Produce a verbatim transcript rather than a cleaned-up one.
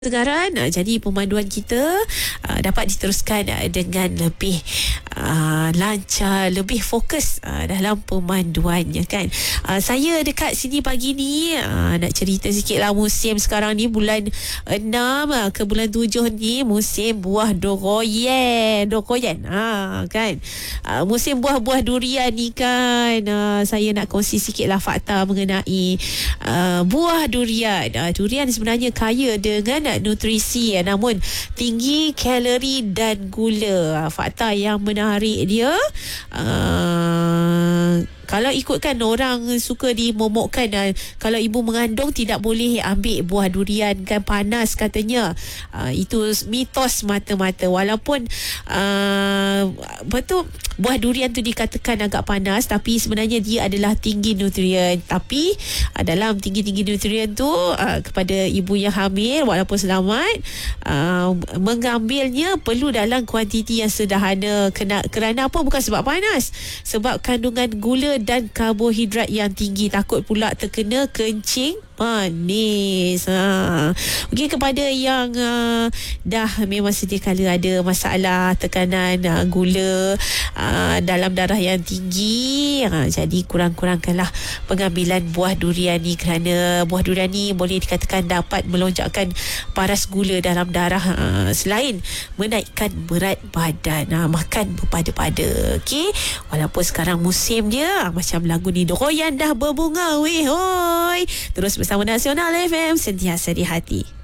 Segaran, jadi pemanduan kita uh, dapat diteruskan uh, dengan lebih uh, lancar, lebih fokus uh, dalam pemanduannya kan. Uh, saya dekat sini pagi ni uh, nak cerita sikit lah musim sekarang ni bulan enam uh, ke bulan tujuh ni musim buah doroyan, doroyan ha, kan. Uh, musim buah-buah durian ni kan. Uh, saya nak kongsi sikit lah fakta mengenai uh, buah durian. Uh, durian sebenarnya kaya dengan nutrisi ya, namun tinggi kalori dan gula. Fakta yang menarik dia, uh, kalau ikutkan orang suka dimomokkan, uh, kalau ibu mengandung tidak boleh ambil buah durian kan, panas katanya. Uh, itu mitos mata-mata. Walaupun uh, betul buah durian tu dikatakan agak panas, tapi sebenarnya dia adalah tinggi nutrien. Tapi uh, dalam tinggi-tinggi nutrien tu uh, kepada ibu yang hamil walaupun selamat, uh, mengambilnya perlu dalam kuantiti yang sederhana. Kena, kerana apa? Bukan sebab panas, sebab kandungan gula dan karbohidrat yang tinggi. Takut pula terkena kencing manis. Ha. Okey, kepada yang uh, dah memang sedia kala ada masalah tekanan uh, gula uh, dalam darah yang tinggi, uh, jadi kurang-kurangkanlah pengambilan buah durian ni, kerana buah durian ni boleh dikatakan dapat melonjakkan paras gula dalam darah, uh, selain menaikkan berat badan. Uh, makan berpada-pada. Okey, walaupun sekarang musim dia macam lagu ni, doroyan dah berbunga weh hoi. Terus bersama Nasional F M, sentiasa di hati.